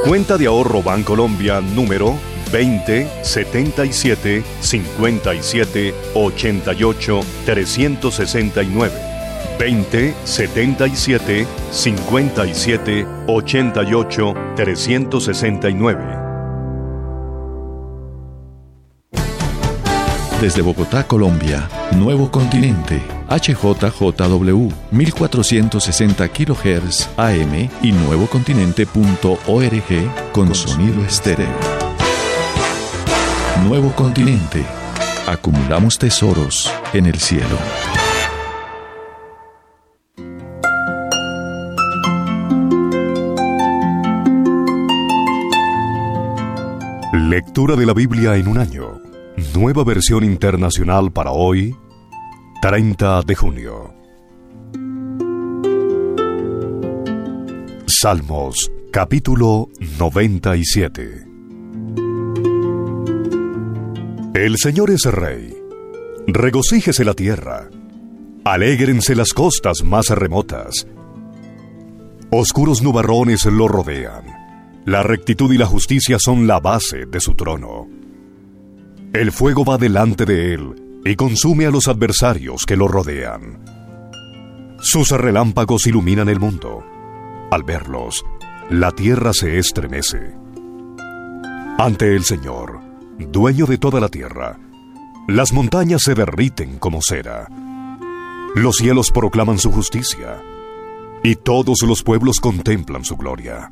Cuenta de ahorro Bancolombia número 20 77 57 88 369. 20 77 57 88 369. Desde Bogotá, Colombia, Nuevo Continente, HJJW, 1460 kHz AM y nuevocontinente.org con sonido estéreo. Nuevo Continente. Acumulamos tesoros en el cielo. Lectura de la Biblia en un año. Nueva versión internacional para hoy, 30 de junio. Salmos, capítulo 97. El Señor es Rey. Regocíjese la tierra. Alégrense las costas más remotas. Oscuros nubarrones lo rodean. La rectitud y la justicia son la base de su trono. El fuego va delante de él y consume a los adversarios que lo rodean. Sus relámpagos iluminan el mundo. Al verlos, la tierra se estremece. Ante el Señor, dueño de toda la tierra, las montañas se derriten como cera. Los cielos proclaman su justicia, y todos los pueblos contemplan su gloria.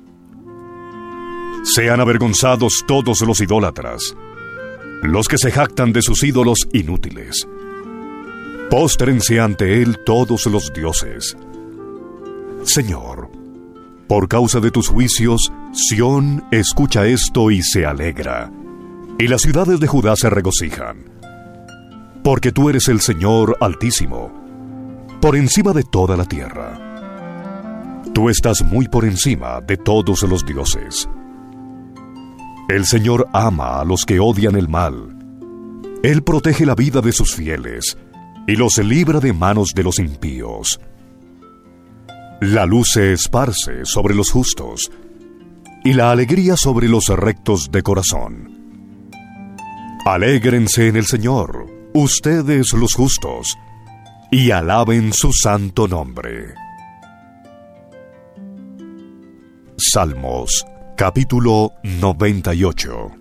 Sean avergonzados todos los idólatras, los que se jactan de sus ídolos inútiles. Póstrense ante él todos los dioses. Señor, por causa de tus juicios, Sión escucha esto y se alegra, y las ciudades de Judá se regocijan. Porque tú eres el Señor Altísimo, por encima de toda la tierra. Tú estás muy por encima de todos los dioses. El Señor ama a los que odian el mal. Él protege la vida de sus fieles y los libra de manos de los impíos. La luz se esparce sobre los justos y la alegría sobre los rectos de corazón. Alégrense en el Señor, ustedes los justos, y alaben su santo nombre. Salmos, capítulo 98.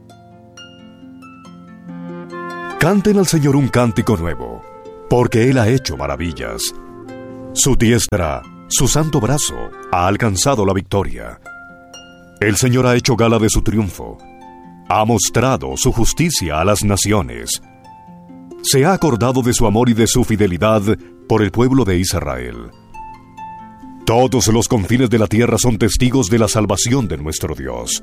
Canten al Señor un cántico nuevo, porque Él ha hecho maravillas. Su diestra, su santo brazo, ha alcanzado la victoria. El Señor ha hecho gala de su triunfo. Ha mostrado su justicia a las naciones. Se ha acordado de su amor y de su fidelidad por el pueblo de Israel. Todos los confines de la tierra son testigos de la salvación de nuestro Dios.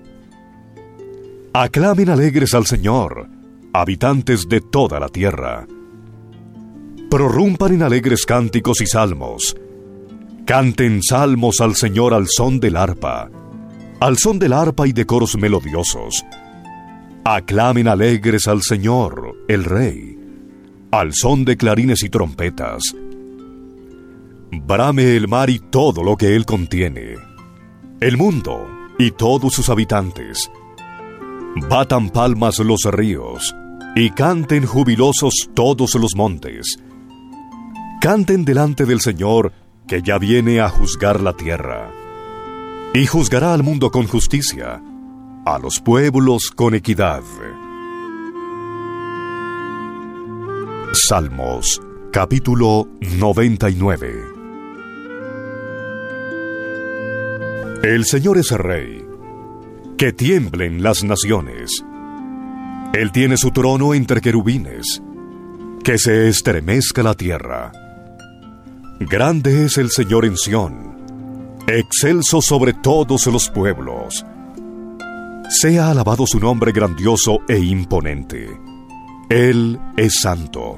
Aclamen alegres al Señor, habitantes de toda la tierra. Prorrumpan en alegres cánticos y salmos. Canten salmos al Señor al son del arpa y de coros melodiosos. Aclamen alegres al Señor, el Rey, al son de clarines y trompetas. Brame el mar y todo lo que él contiene, el mundo y todos sus habitantes. Batan palmas los ríos y canten jubilosos todos los montes. Canten delante del Señor, que ya viene a juzgar la tierra. Y juzgará al mundo con justicia, a los pueblos con equidad. Salmos, capítulo 99. El Señor es Rey. Que tiemblen las naciones. Él tiene su trono entre querubines. Que se estremezca la tierra. Grande es el Señor en Sión, excelso sobre todos los pueblos. Sea alabado su nombre grandioso e imponente. Él es santo.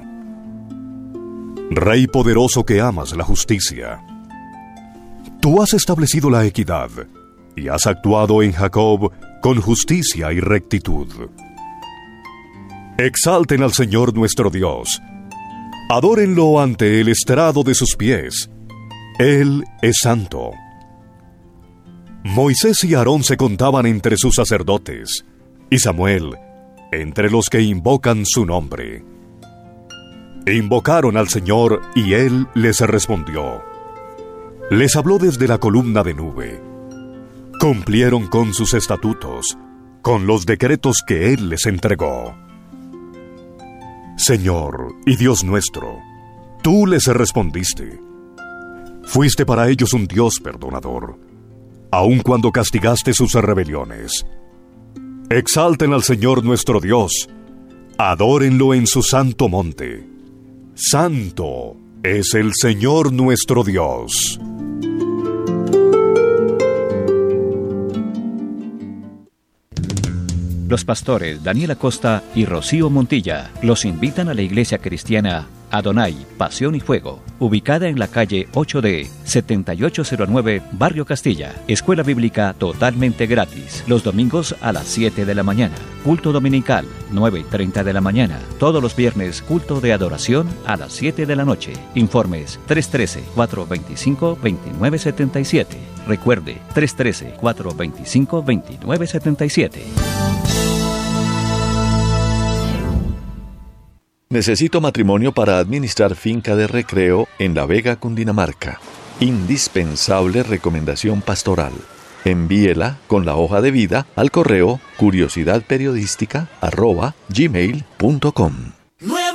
Rey poderoso que amas la justicia. Tú has establecido la equidad y has actuado en Jacob con justicia y rectitud. Exalten al Señor nuestro Dios. Adórenlo ante el estrado de sus pies. Él es santo. Moisés y Aarón se contaban entre sus sacerdotes, y Samuel entre los que invocan su nombre. Invocaron al Señor y Él les respondió. Les habló desde la columna de nube. Cumplieron con sus estatutos, con los decretos que Él les entregó. Señor y Dios nuestro, tú les respondiste. Fuiste para ellos un Dios perdonador, aun cuando castigaste sus rebeliones. Exalten al Señor nuestro Dios, adórenlo en su santo monte. Santo es el Señor nuestro Dios. Los pastores Daniel Acosta y Rocío Montilla los invitan a la iglesia cristiana Adonai, Pasión y Fuego, ubicada en la calle 8D, 7809, Barrio Castilla. Escuela bíblica totalmente gratis, los domingos a las 7 de la mañana. Culto dominical, 9:30 de la mañana. Todos los viernes, culto de adoración a las 7 de la noche. Informes 313-425-2977. Recuerde, 313-425-2977. Necesito matrimonio para administrar finca de recreo en La Vega, Cundinamarca. Indispensable recomendación pastoral. Envíela con la hoja de vida al correo curiosidadperiodística@gmail.com.